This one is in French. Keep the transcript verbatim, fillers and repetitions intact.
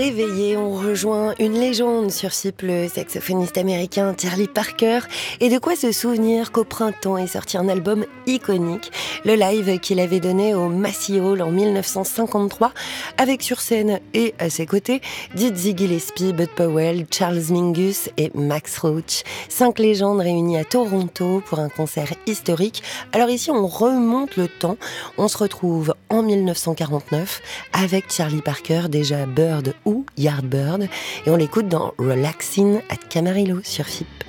Réveillé, on rejoint une légende sur F I P, le saxophoniste américain Charlie Parker. Et de quoi se souvenir qu'au printemps est sorti un album iconique, le live qu'il avait donné au Massey Hall en mille neuf cent cinquante-trois, avec sur scène et à ses côtés Dizzy Gillespie, Bud Powell, Charles Mingus et Max Roach. Cinq légendes réunies à Toronto pour un concert historique. Alors ici, on remonte le temps. On se retrouve en mille neuf cent quarante-neuf avec Charlie Parker, déjà Bird ou Yardbird, et on l'écoute dans Relaxin' at Camarillo sur F I P.